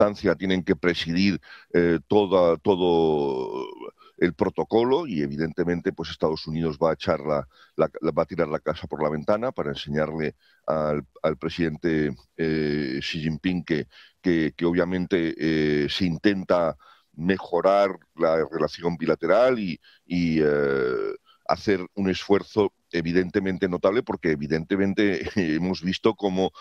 instancia tienen que presidir todo el protocolo y evidentemente pues Estados Unidos va a va a tirar la casa por la ventana para enseñarle al presidente Xi Jinping que obviamente se intenta mejorar la relación bilateral y hacer un esfuerzo evidentemente notable, porque evidentemente hemos visto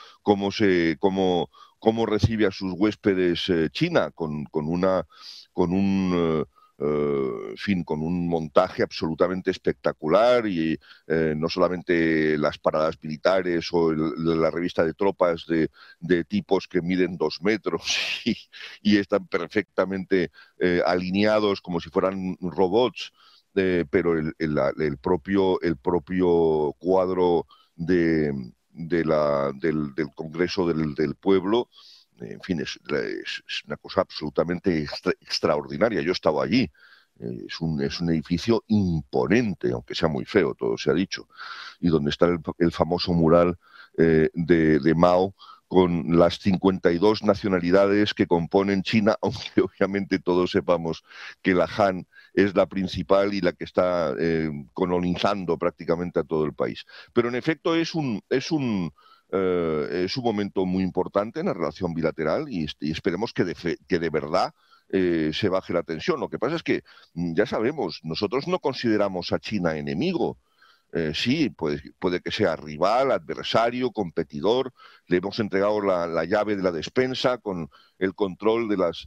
cómo recibe a sus huéspedes China con un en fin, con un montaje absolutamente espectacular y no solamente las paradas militares o la revista de tropas de tipos que miden 2 metros y están perfectamente alineados como si fueran robots, pero el propio cuadro del Congreso del Pueblo, en fin, es una cosa absolutamente extraordinaria. Yo estaba allí. Es un edificio imponente, aunque sea muy feo, todo se ha dicho, y donde está el famoso mural de Mao con las 52 nacionalidades que componen China, aunque obviamente todos sepamos que la Han es la principal y la que está colonizando prácticamente a todo el país. Pero en efecto es un momento muy importante en la relación bilateral y esperemos que de verdad se baje la tensión. Lo que pasa es que ya sabemos, nosotros no consideramos a China enemigo. Sí, puede que sea rival, adversario, competidor. Le hemos entregado la llave de la despensa con el control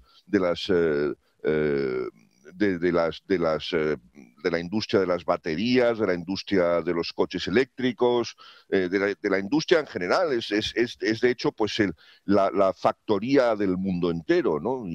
eh, de la industria de las baterías, de la industria de los coches eléctricos, de la industria en general. Es de hecho pues la factoría del mundo entero, ¿no?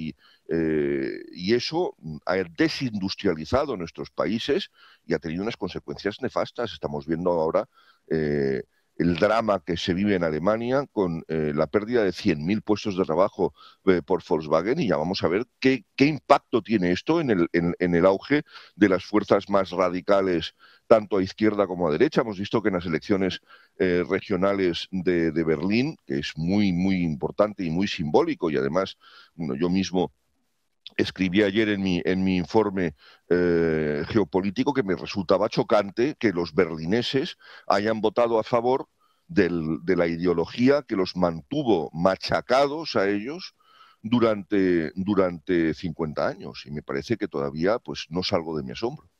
Y eso ha desindustrializado nuestros países y ha tenido unas consecuencias nefastas. Estamos viendo ahora el drama que se vive en Alemania con la pérdida de 100.000 puestos de trabajo por Volkswagen, y ya vamos a ver qué impacto tiene esto en el auge de las fuerzas más radicales, tanto a izquierda como a derecha. Hemos visto que en las elecciones regionales de Berlín, que es muy, muy importante y muy simbólico, y además, bueno, yo mismo escribí ayer en mi informe geopolítico que me resultaba chocante que los berlineses hayan votado a favor de la ideología que los mantuvo machacados a ellos durante 50 años. Y me parece que todavía pues, no salgo de mi asombro.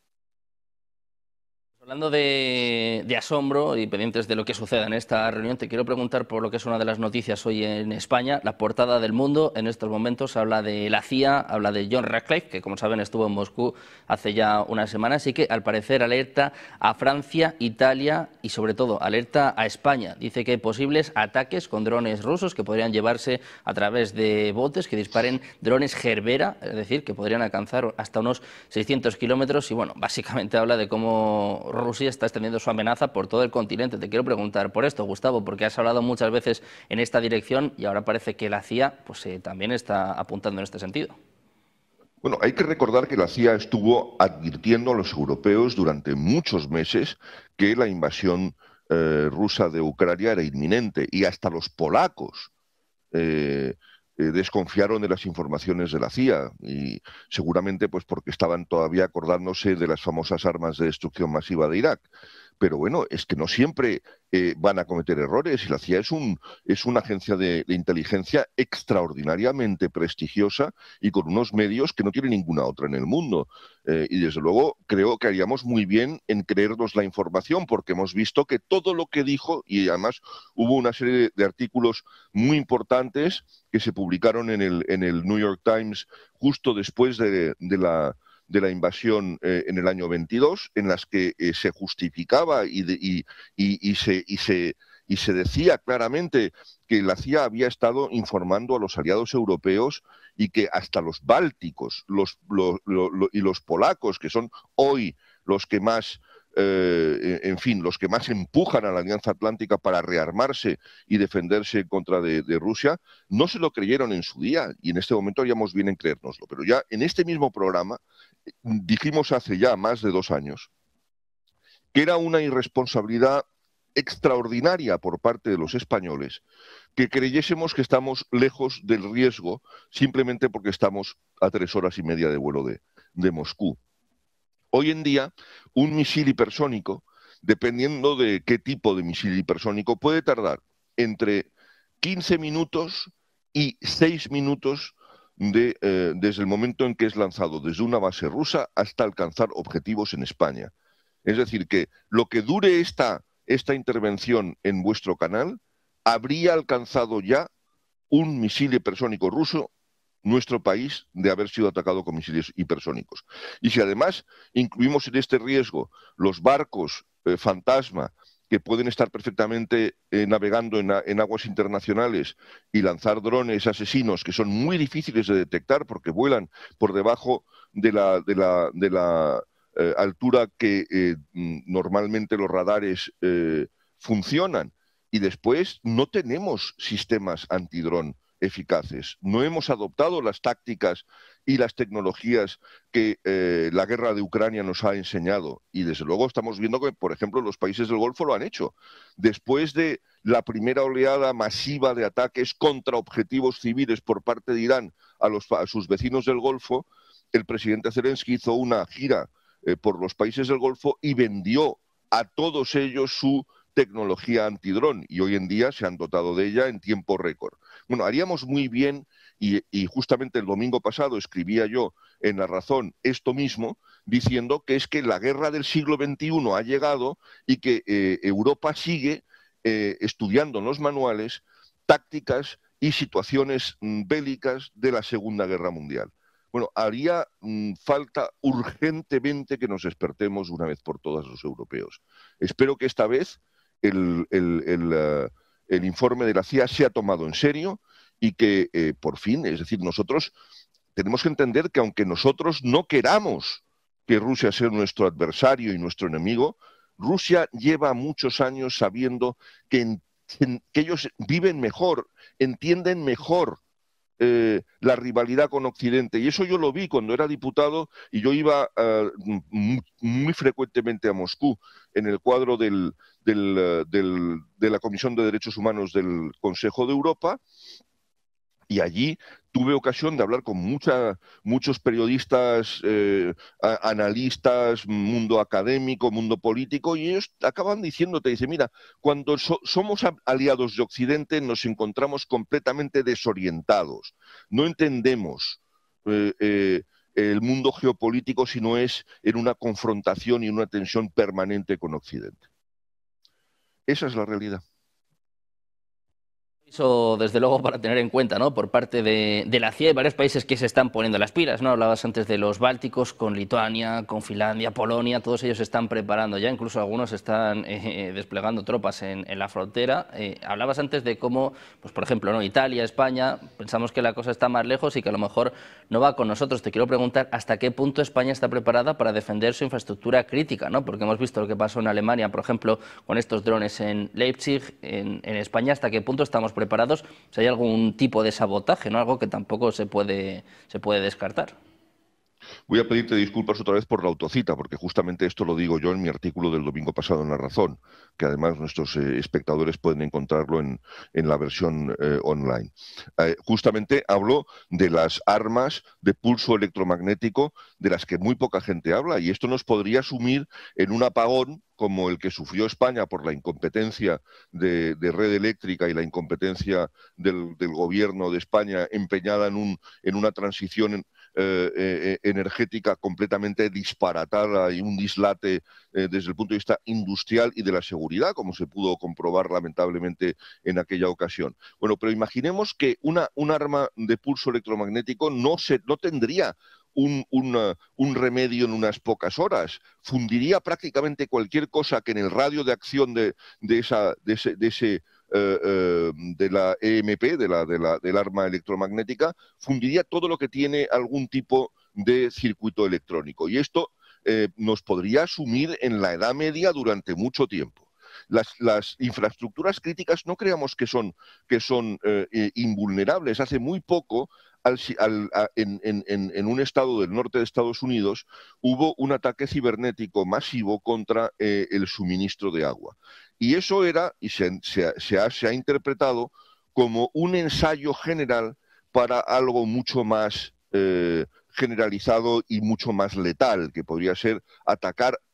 Hablando de asombro y pendientes de lo que suceda en esta reunión, te quiero preguntar por lo que es una de las noticias hoy en España. La portada del Mundo en estos momentos habla de la CIA, habla de John Ratcliffe, que como saben estuvo en Moscú hace ya unas semanas y que al parecer alerta a Francia, Italia y sobre todo alerta a España. Dice que hay posibles ataques con drones rusos que podrían llevarse a través de botes que disparen drones Gerbera, es decir, que podrían alcanzar hasta unos 600 kilómetros y bueno, básicamente habla de cómo Rusia está extendiendo su amenaza por todo el continente. Te quiero preguntar por esto, Gustavo, porque has hablado muchas veces en esta dirección y ahora parece que la CIA pues, también está apuntando en este sentido. Bueno, hay que recordar que la CIA estuvo advirtiendo a los europeos durante muchos meses que la invasión rusa de Ucrania era inminente, y hasta los polacos eh, desconfiaron de las informaciones de la CIA, y seguramente pues porque estaban todavía acordándose de las famosas armas de destrucción masiva de Irak. Pero bueno, es que no siempre van a cometer errores, y la CIA es una agencia de inteligencia extraordinariamente prestigiosa y con unos medios que no tiene ninguna otra en el mundo. Y desde luego creo que haríamos muy bien en creernos la información, porque hemos visto que todo lo que dijo, y además hubo una serie de artículos muy importantes que se publicaron en el New York Times justo después de la invasión en el año 22, en las que se justificaba y se decía claramente que la CIA había estado informando a los aliados europeos y que hasta los bálticos y los polacos, que son hoy los que más en fin, los que más empujan a la Alianza Atlántica para rearmarse y defenderse en contra de Rusia, no se lo creyeron en su día, y en este momento haríamos bien en creérnoslo. Pero ya en este mismo programa dijimos hace ya más de 2 años que era una irresponsabilidad extraordinaria por parte de los españoles que creyésemos que estamos lejos del riesgo simplemente porque estamos a 3 horas y media de vuelo de Moscú. Hoy en día, un misil hipersónico, dependiendo de qué tipo de misil hipersónico, puede tardar entre 15 minutos y 6 minutos desde el momento en que es lanzado desde una base rusa hasta alcanzar objetivos en España. Es decir, que lo que dure esta intervención en vuestro canal habría alcanzado ya un misil hipersónico ruso nuestro país de haber sido atacado con misiles hipersónicos. Y si además incluimos en este riesgo los barcos fantasma que pueden estar perfectamente navegando en aguas internacionales y lanzar drones asesinos que son muy difíciles de detectar porque vuelan por debajo de la altura que normalmente los radares funcionan. Y después no tenemos sistemas antidrón eficaces. No hemos adoptado las tácticas y las tecnologías que la guerra de Ucrania nos ha enseñado. Y desde luego estamos viendo que, por ejemplo, los países del Golfo lo han hecho. Después de la primera oleada masiva de ataques contra objetivos civiles por parte de Irán a sus vecinos del Golfo, el presidente Zelensky hizo una gira por los países del Golfo y vendió a todos ellos su tecnología antidrón y hoy en día se han dotado de ella en tiempo récord. Bueno, haríamos muy bien, y justamente el domingo pasado escribía yo en La Razón esto mismo, diciendo que es que la guerra del siglo XXI ha llegado y que Europa sigue estudiando en los manuales tácticas y situaciones bélicas de la Segunda Guerra Mundial. Bueno, haría falta urgentemente que nos despertemos una vez por todas los europeos. Espero que esta vez el informe de la CIA se ha tomado en serio y que por fin, es decir, nosotros tenemos que entender que aunque nosotros no queramos que Rusia sea nuestro adversario y nuestro enemigo, Rusia lleva muchos años sabiendo que ellos viven mejor, entienden mejor la rivalidad con Occidente. Y eso yo lo vi cuando era diputado y yo iba muy frecuentemente a Moscú en el cuadro de la Comisión de Derechos Humanos del Consejo de Europa. Y allí tuve ocasión de hablar con muchos periodistas, analistas, mundo académico, mundo político, y ellos acaban diciéndote, dice, mira, cuando somos aliados de Occidente nos encontramos completamente desorientados. No entendemos el mundo geopolítico si no es en una confrontación y una tensión permanente con Occidente. Esa es la realidad. Eso, desde luego, para tener en cuenta, ¿no? Por parte de la CIA, hay varios países que se están poniendo las pilas, ¿no? Hablabas antes de los bálticos, con Lituania, con Finlandia, Polonia, todos ellos se están preparando ya, incluso algunos están desplegando tropas en la frontera. Hablabas antes de cómo, pues por ejemplo, ¿no? Italia, España, pensamos que la cosa está más lejos y que a lo mejor no va con nosotros. Te quiero preguntar hasta qué punto España está preparada para defender su infraestructura crítica, ¿no? Porque hemos visto lo que pasó en Alemania, por ejemplo, con estos drones en Leipzig, en España, hasta qué punto estamos preparados si hay algún tipo de sabotaje, ¿no? Algo que tampoco se puede descartar. Voy a pedirte disculpas otra vez por la autocita, porque justamente esto lo digo yo en mi artículo del domingo pasado en La Razón, que además nuestros espectadores pueden encontrarlo en la versión online. Justamente hablo de las armas de pulso electromagnético de las que muy poca gente habla, y esto nos podría sumir en un apagón como el que sufrió España por la incompetencia de Red Eléctrica y la incompetencia del gobierno de España empeñada en una transición energética completamente disparatada y un dislate desde el punto de vista industrial y de la seguridad, como se pudo comprobar lamentablemente en aquella ocasión. Bueno, pero imaginemos que un arma de pulso electromagnético no tendría un remedio en unas pocas horas. Fundiría prácticamente cualquier cosa que en el radio de acción de la EMP, del arma electromagnética, fundiría todo lo que tiene algún tipo de circuito electrónico. Y esto nos podría sumir en la Edad Media durante mucho tiempo. Las infraestructuras críticas no creamos que son invulnerables. Hace muy poco, en un estado del norte de Estados Unidos, hubo un ataque cibernético masivo contra el suministro de agua. Y eso era, y se ha interpretado como un ensayo general para algo mucho más generalizado y mucho más letal, que podría ser atacar